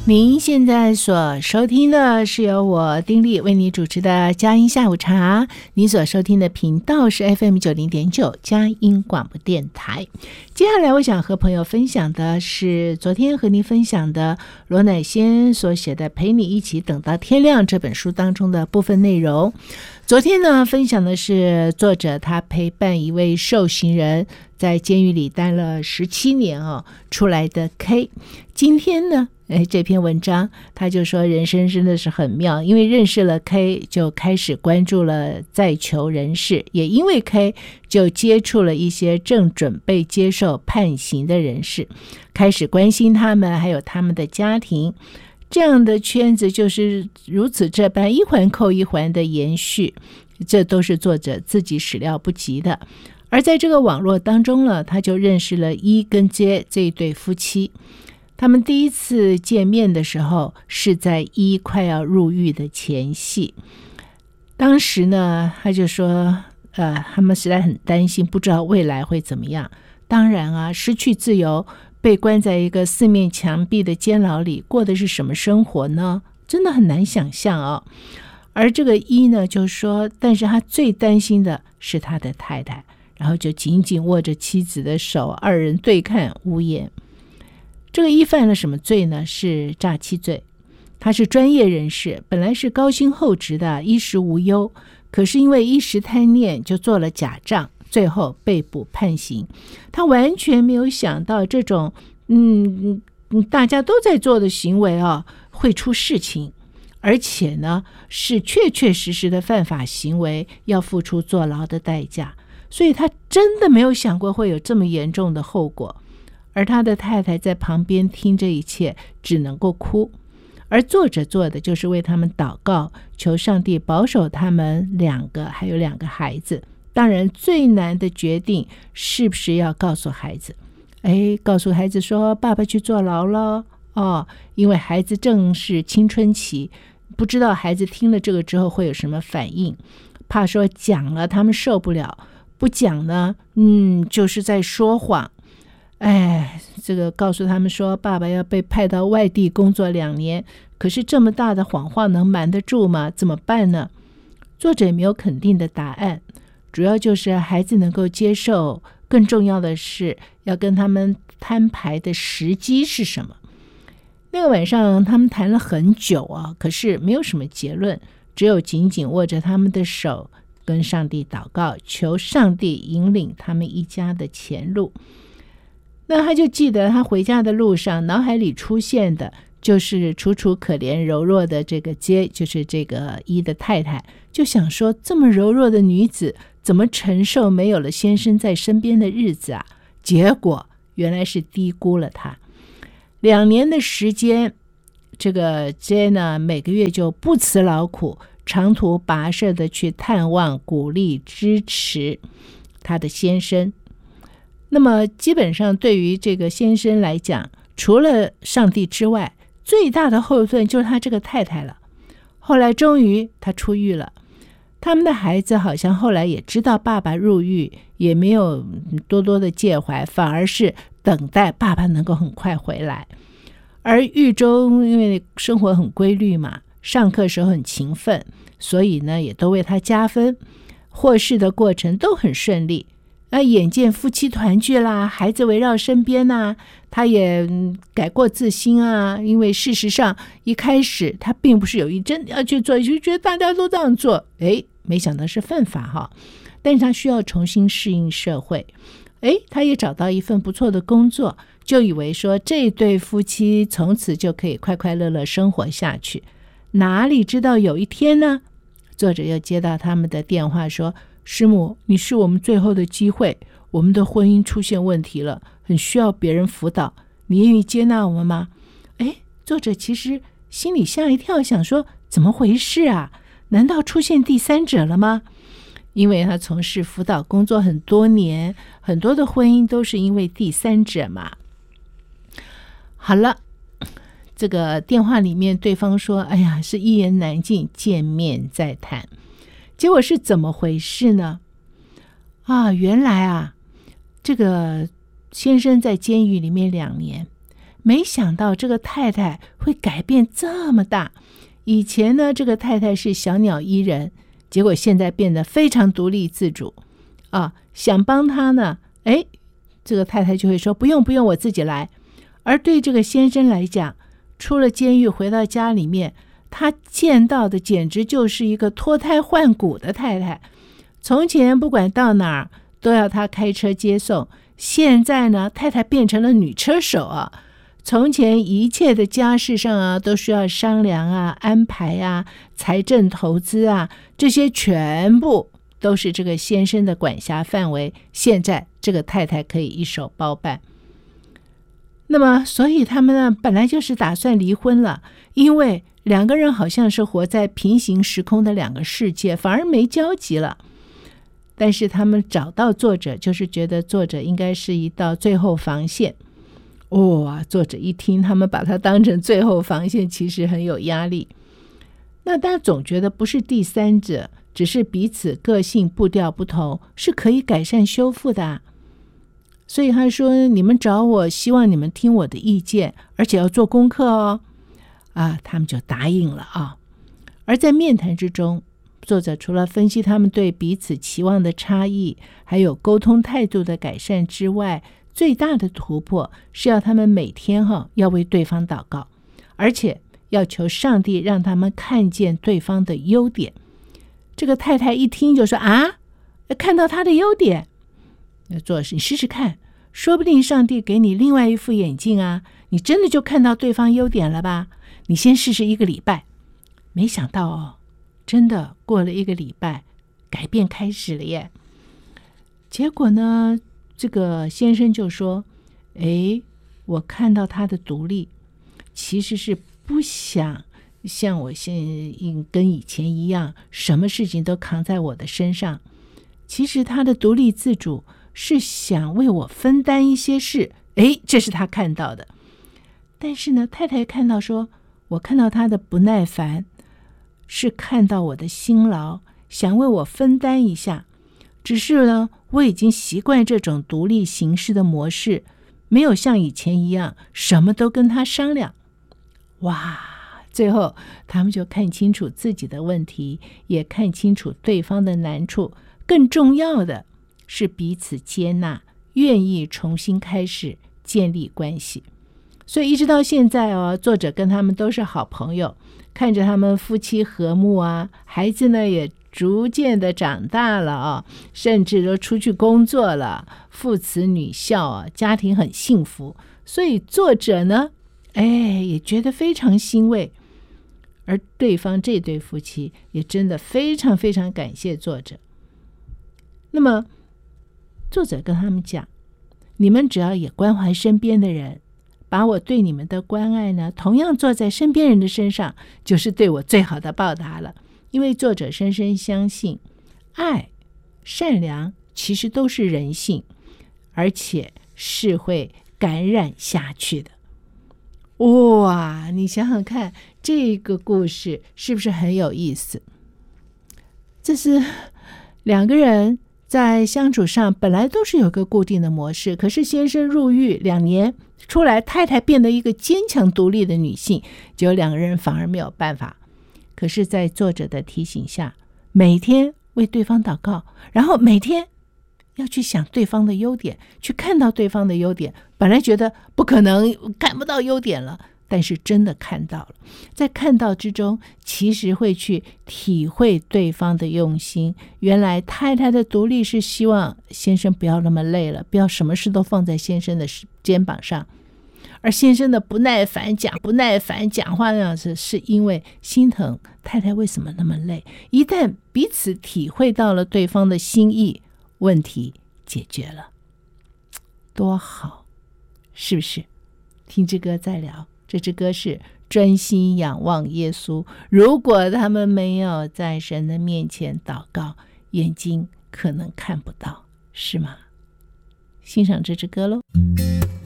您现在所收听的是由我丁莉为你主持的佳音下午茶，你所收听的频道是 FM90.9 佳音广播电台。接下来我想和朋友分享的是昨天和您分享的罗乃先所写的《陪你一起等到天亮》这本书当中的部分内容。昨天呢，分享的是作者他陪伴一位受刑人在监狱里待了17年出来的 K。 今天呢这篇文章他就说人生真的是很妙，因为认识了 K 就开始关注了在囚人士，也因为 K 就接触了一些正准备接受判刑的人士，开始关心他们还有他们的家庭。这样的圈子就是如此这般一环扣一环的延续，这都是作者自己始料不及的。而在这个网络当中呢，他就认识了一跟 J 这一对夫妻。他们第一次见面的时候是在一快要入狱的前夕。当时呢，他就说他们实在很担心，不知道未来会怎么样。当然啊，失去自由，被关在一个4面墙壁的监牢里，过的是什么生活呢？真的很难想象而这个一呢就说，但是他最担心的是他的太太，然后就紧紧握着妻子的手，二人对看无言。这个一犯了什么罪呢？是诈欺罪。他是专业人士，本来是高薪厚职的，衣食无忧，可是因为一时贪念就做了假账，最后被捕判刑。他完全没有想到这种大家都在做的行为会出事情，而且呢是确确实实的犯法行为，要付出坐牢的代价。所以他真的没有想过会有这么严重的后果。而他的太太在旁边听这一切，只能够哭。而作者做的就是为他们祷告，求上帝保守他们2个还有2个孩子。当然最难的决定是不是要告诉孩子，告诉孩子说爸爸去坐牢了因为孩子正是青春期，不知道孩子听了这个之后会有什么反应，怕说讲了他们受不了，不讲呢就是在说谎。这个告诉他们说爸爸要被派到外地工作2年，可是这么大的谎话能瞒得住吗？怎么办呢？作者也没有肯定的答案，主要就是孩子能够接受，更重要的是要跟他们摊牌的时机是什么。那个晚上他们谈了很久可是没有什么结论，只有紧紧握着他们的手，跟上帝祷告，求上帝引领他们一家的前路。那他就记得他回家的路上，脑海里出现的就是楚楚可怜柔弱的这个街，就是这个一的太太，就想说这么柔弱的女子怎么承受没有了先生在身边的日子啊？结果原来是低估了他。2年的时间，这个 J 呢每个月就不辞劳苦，长途跋涉的去探望、鼓励、支持他的先生。那么基本上对于这个先生来讲，除了上帝之外，最大的后盾就是他这个太太了。后来终于他出狱了，他们的孩子好像后来也知道爸爸入狱，也没有多多的介怀，反而是等待爸爸能够很快回来。而狱中因为生活很规律嘛，上课时候很勤奋，所以呢也都为他加分，获释的过程都很顺利。眼见夫妻团聚啦，孩子围绕身边他也改过自新因为事实上一开始他并不是有意真的要去做，就觉得大家都这样做，没想到是犯法但是他需要重新适应社会，他也找到一份不错的工作，就以为说这对夫妻从此就可以快快乐乐生活下去。哪里知道有一天呢，作者又接到他们的电话说，师母，你是我们最后的机会，我们的婚姻出现问题了，很需要别人辅导，你愿意接纳我们吗？作者其实心里吓一跳，想说怎么回事啊？难道出现第三者了吗？因为他从事辅导工作很多年，很多的婚姻都是因为第三者嘛。好了，这个电话里面对方说是一言难尽，见面再谈。结果是怎么回事呢？原来这个先生在监狱里面2年， 没想到这个太太会改变这么大。以前呢，这个太太是小鸟依人，结果现在变得非常独立自主啊，想帮他呢，这个太太就会说不用不用，我自己来。而对这个先生来讲，出了监狱回到家里面，他见到的简直就是一个脱胎换骨的太太。从前不管到哪儿都要他开车接送，现在呢，太太变成了女车手啊。从前一切的家事上啊，都需要商量啊、安排啊、财政投资啊，这些全部都是这个先生的管辖范围。现在这个太太可以一手包办。那么，所以他们呢，本来就是打算离婚了，因为两个人好像是活在平行时空的两个世界，反而没交集了。但是他们找到作者，就是觉得作者应该是一道最后防线。作者一听他们把它当成最后防线，其实很有压力。那他总觉得不是第三者，只是彼此个性步调不同，是可以改善修复的所以他说，你们找我，希望你们听我的意见，而且要做功课哦。他们就答应了啊。而在面谈之中，作者除了分析他们对彼此期望的差异，还有沟通态度的改善之外，最大的突破是要他们每天要为对方祷告，而且要求上帝让他们看见对方的优点。这个太太一听就说看到他的优点，作者你试试看，说不定上帝给你另外一副眼镜啊，你真的就看到对方优点了吧？你先试试1个礼拜。没想到真的过了1个礼拜，改变开始了耶。结果呢，这个先生就说，我看到他的独立，其实是不想像我跟以前一样，什么事情都扛在我的身上。其实他的独立自主是想为我分担一些事，这是他看到的。但是呢，太太看到说，我看到他的不耐烦，是看到我的辛劳，想为我分担一下。只是呢，我已经习惯这种独立行事的模式，没有像以前一样什么都跟他商量。最后他们就看清楚自己的问题，也看清楚对方的难处，更重要的是彼此接纳，愿意重新开始建立关系。所以一直到现在作者跟他们都是好朋友，看着他们夫妻和睦啊，孩子呢也逐渐的长大了甚至都出去工作了，父慈女孝家庭很幸福。所以作者呢也觉得非常欣慰，而对方这对夫妻也真的非常非常感谢作者。那么作者跟他们讲，你们只要也关怀身边的人，把我对你们的关爱呢，同样做在身边人的身上，就是对我最好的报答了。因为作者深深相信，爱、善良其实都是人性，而且是会感染下去的。你想想看，这个故事是不是很有意思？这是两个人在相处上本来都是有个固定的模式，可是先生入狱2年出来，太太变得一个坚强独立的女性，结果两个人反而没有办法。可是在作者的提醒下，每天为对方祷告，然后每天要去想对方的优点，去看到对方的优点。本来觉得不可能看不到优点了，但是真的看到了。在看到之中，其实会去体会对方的用心。原来太太的独立是希望先生不要那么累了，不要什么事都放在先生的肩膀上。而先生的不耐烦讲话那样子，是因为心疼太太为什么那么累。一旦彼此体会到了对方的心意，问题解决了，多好，是不是？听支歌再聊。这支歌是专心仰望耶稣。如果他们没有在神的面前祷告，眼睛可能看不到，是吗？欣赏这支歌咯。